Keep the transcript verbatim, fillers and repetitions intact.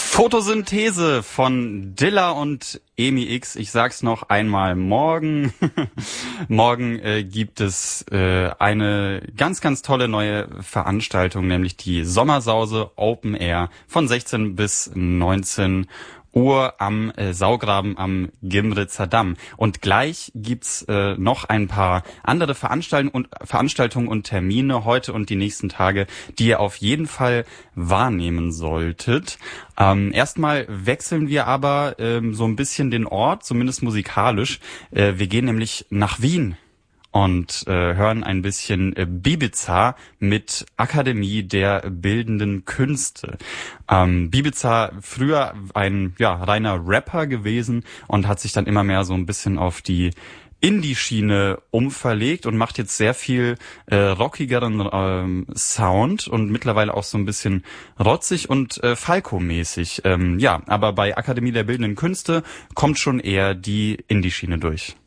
Photosynthese von Dilla und Emi X. Ich sag's noch einmal, morgen. morgen äh, gibt es äh, eine ganz, ganz tolle neue Veranstaltung, nämlich die Sommersause Open Air von sechzehn bis neunzehn Uhr am äh, Saugraben am Gimritzer Damm. Und gleich gibt's äh, noch ein paar andere Veranstaltungen und, Veranstaltungen und Termine heute und die nächsten Tage, die ihr auf jeden Fall wahrnehmen solltet. Ähm, erstmal wechseln wir aber ähm, so ein bisschen den Ort, zumindest musikalisch. Äh, wir gehen nämlich nach Wien und äh, hören ein bisschen äh, Bibiza mit Akademie der Bildenden Künste. Ähm, Bibiza früher ein ja reiner Rapper gewesen und hat sich dann immer mehr so ein bisschen auf die Indie-Schiene umverlegt und macht jetzt sehr viel äh, rockigeren ähm, Sound und mittlerweile auch so ein bisschen rotzig und äh, Falco-mäßig. Ähm, ja, aber bei Akademie der Bildenden Künste kommt schon eher die Indie-Schiene durch.